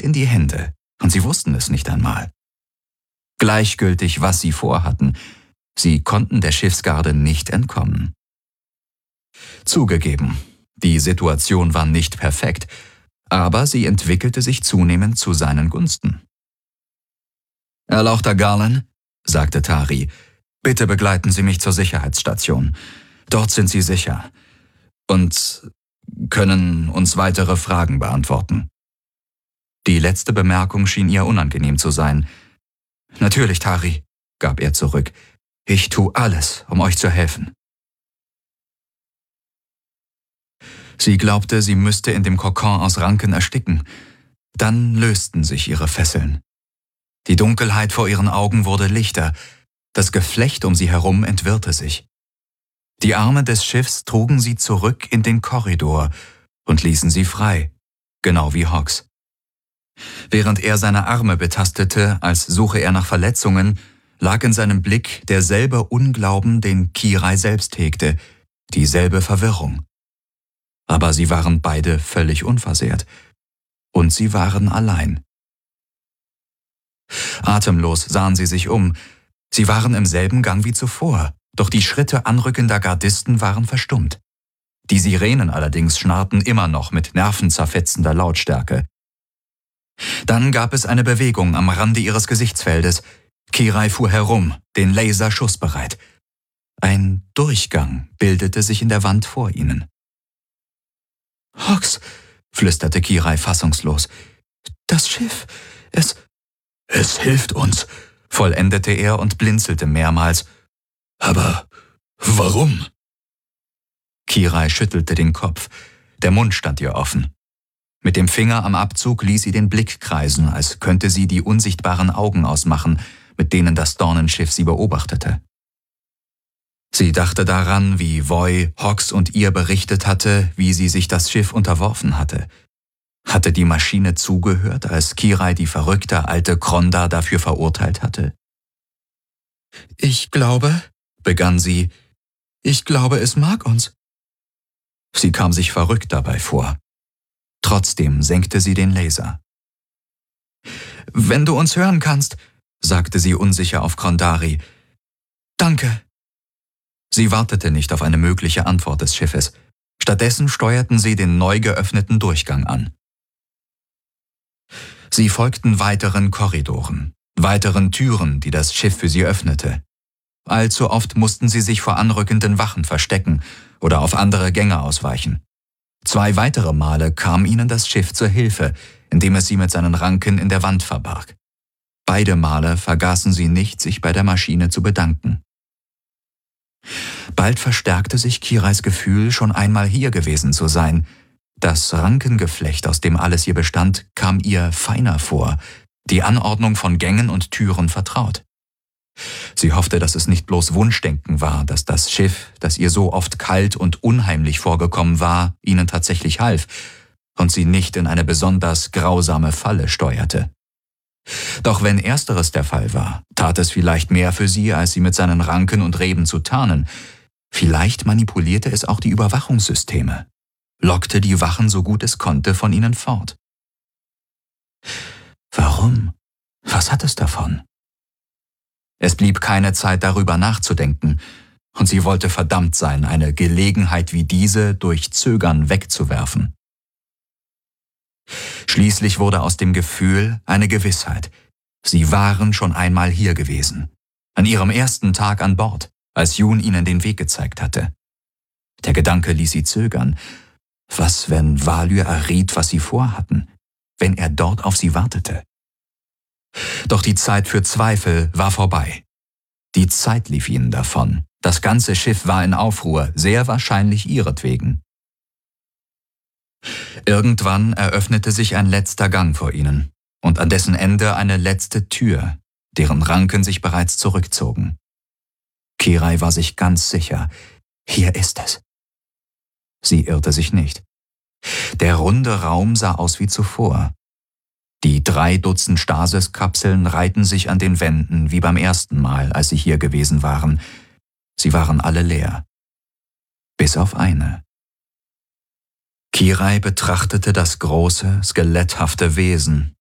in die Hände, und sie wussten es nicht einmal. Gleichgültig, was sie vorhatten, sie konnten der Schiffsgarde nicht entkommen. Zugegeben, die Situation war nicht perfekt, aber sie entwickelte sich zunehmend zu seinen Gunsten. »Erlauchter Garland«, sagte Tari, »bitte begleiten Sie mich zur Sicherheitsstation. Dort sind Sie sicher und können uns weitere Fragen beantworten.« Die letzte Bemerkung schien ihr unangenehm zu sein. »Natürlich, Tari«, gab er zurück. »Ich tue alles, um euch zu helfen.« Sie glaubte, sie müsste in dem Kokon aus Ranken ersticken. Dann lösten sich ihre Fesseln. Die Dunkelheit vor ihren Augen wurde lichter, das Geflecht um sie herum entwirrte sich. Die Arme des Schiffs trugen sie zurück in den Korridor und ließen sie frei, genau wie Hawks. Während er seine Arme betastete, als suche er nach Verletzungen, lag in seinem Blick derselbe Unglauben, den Kirai selbst hegte, dieselbe Verwirrung. Aber sie waren beide völlig unversehrt. Und sie waren allein. Atemlos sahen sie sich um. Sie waren im selben Gang wie zuvor, doch die Schritte anrückender Gardisten waren verstummt. Die Sirenen allerdings schnarrten immer noch mit nervenzerfetzender Lautstärke. Dann gab es eine Bewegung am Rande ihres Gesichtsfeldes. Kirai fuhr herum, den Laser schussbereit. Ein Durchgang bildete sich in der Wand vor ihnen. »Hawks«, flüsterte Kirai fassungslos, »das Schiff, es hilft uns«, vollendete er und blinzelte mehrmals. »Aber warum?« Kirai schüttelte den Kopf. Der Mund stand ihr offen. Mit dem Finger am Abzug ließ sie den Blick kreisen, als könnte sie die unsichtbaren Augen ausmachen, mit denen das Dornenschiff sie beobachtete. Sie dachte daran, wie Voy Hawks und ihr berichtet hatte, wie sie sich das Schiff unterworfen hatte. Hatte die Maschine zugehört, als Kirai die verrückte alte Kronda dafür verurteilt hatte? »Ich glaube«, begann sie, »ich glaube, es mag uns.« Sie kam sich verrückt dabei vor. Trotzdem senkte sie den Laser. »Wenn du uns hören kannst«, sagte sie unsicher auf Krondari. »Danke.« Sie wartete nicht auf eine mögliche Antwort des Schiffes. Stattdessen steuerten sie den neu geöffneten Durchgang an. Sie folgten weiteren Korridoren, weiteren Türen, die das Schiff für sie öffnete. Allzu oft mussten sie sich vor anrückenden Wachen verstecken oder auf andere Gänge ausweichen. 2 weitere Male kam ihnen das Schiff zur Hilfe, indem es sie mit seinen Ranken in der Wand verbarg. Beide Male vergaßen sie nicht, sich bei der Maschine zu bedanken. Bald verstärkte sich Kirais Gefühl, schon einmal hier gewesen zu sein. Das Rankengeflecht, aus dem alles hier bestand, kam ihr feiner vor, die Anordnung von Gängen und Türen vertraut. Sie hoffte, dass es nicht bloß Wunschdenken war, dass das Schiff, das ihr so oft kalt und unheimlich vorgekommen war, ihnen tatsächlich half und sie nicht in eine besonders grausame Falle steuerte. Doch wenn ersteres der Fall war, tat es vielleicht mehr für sie, als sie mit seinen Ranken und Reben zu tarnen. Vielleicht manipulierte es auch die Überwachungssysteme, lockte die Wachen so gut es konnte von ihnen fort. Warum? Was hat es davon? Es blieb keine Zeit, darüber nachzudenken, und sie wollte verdammt sein, eine Gelegenheit wie diese durch Zögern wegzuwerfen. Schließlich wurde aus dem Gefühl eine Gewissheit. Sie waren schon einmal hier gewesen, an ihrem ersten Tag an Bord, als Jun ihnen den Weg gezeigt hatte. Der Gedanke ließ sie zögern. Was, wenn Valyr erriet, was sie vorhatten, wenn er dort auf sie wartete? Doch die Zeit für Zweifel war vorbei. Die Zeit lief ihnen davon. Das ganze Schiff war in Aufruhr, sehr wahrscheinlich ihretwegen. Irgendwann eröffnete sich ein letzter Gang vor ihnen und an dessen Ende eine letzte Tür, deren Ranken sich bereits zurückzogen. Kirai war sich ganz sicher, hier ist es. Sie irrte sich nicht. Der runde Raum sah aus wie zuvor. Die 3 Dutzend Stasis-Kapseln reihten sich an den Wänden wie beim ersten Mal, als sie hier gewesen waren. Sie waren alle leer. Bis auf eine. Kirai betrachtete das große, skeletthafte Wesen,